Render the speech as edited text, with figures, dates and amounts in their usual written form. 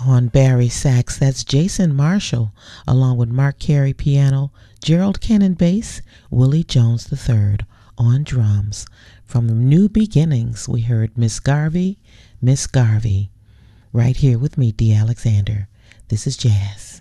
On Barry sax, that's Jason Marshall, along with Mark Carey piano, Gerald Cannon bass, Willie Jones III on drums. From New Beginnings, we heard Miss Garvey, right here with me, Dee Alexander. This is Jazz.